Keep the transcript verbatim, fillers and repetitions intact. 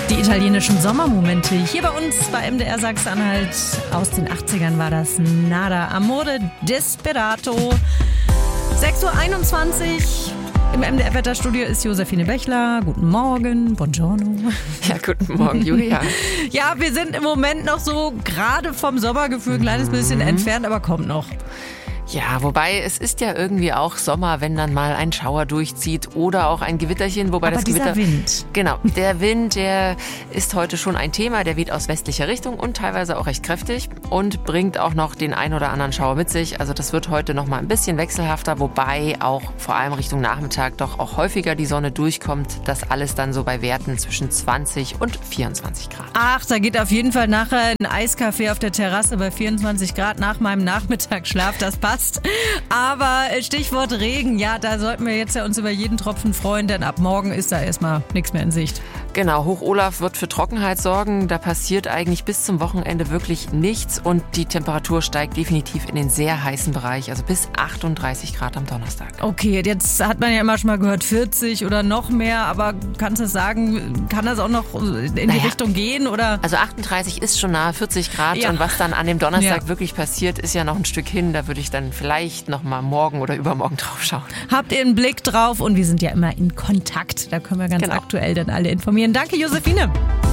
Die italienischen Sommermomente hier bei uns bei M D R Sachsen-Anhalt. Aus den achtzigern war das Nada Amore Desperato. sechs Uhr einundzwanzig. Im M D R-Wetterstudio ist Josephine Bechler. Guten Morgen, buongiorno. Ja, guten Morgen, Julia. Ja, wir sind im Moment noch so gerade vom Sommergefühl ein kleines bisschen Mhm. entfernt, aber kommt noch. Ja, wobei es ist ja irgendwie auch Sommer, wenn dann mal ein Schauer durchzieht oder auch ein Gewitterchen. Wobei Aber das dieser Gewitter, Wind. Genau, der Wind, der ist heute schon ein Thema. Der weht aus westlicher Richtung und teilweise auch recht kräftig und bringt auch noch den ein oder anderen Schauer mit sich. Also das wird heute noch mal ein bisschen wechselhafter, wobei auch vor allem Richtung Nachmittag doch auch häufiger die Sonne durchkommt. Das alles dann so bei Werten zwischen zwanzig und vierundzwanzig Grad. Ach, da geht auf jeden Fall nachher ein Eiskaffee auf der Terrasse bei vierundzwanzig Grad nach meinem Nachmittagsschlaf. Das passt. Aber Stichwort Regen, ja, da sollten wir jetzt ja uns über jeden Tropfen freuen, denn ab morgen ist da erstmal nichts mehr in Sicht. Genau, Hoch Olaf wird für Trockenheit sorgen. Da passiert eigentlich bis zum Wochenende wirklich nichts und die Temperatur steigt definitiv in den sehr heißen Bereich, also bis achtunddreißig Grad am Donnerstag. Okay, jetzt hat man ja immer schon mal gehört vierzig oder noch mehr, aber kannst du sagen, kann das auch noch in die Naja. Richtung gehen oder? Also achtunddreißig ist schon nahe vierzig Grad Ja. und was dann an dem Donnerstag Ja. wirklich passiert, ist ja noch ein Stück hin. Da würde ich dann vielleicht noch mal morgen oder übermorgen drauf schauen. Habt ihr einen Blick drauf und wir sind ja immer in Kontakt. Da können wir ganz Genau. aktuell dann alle informieren. Danke, Josephine.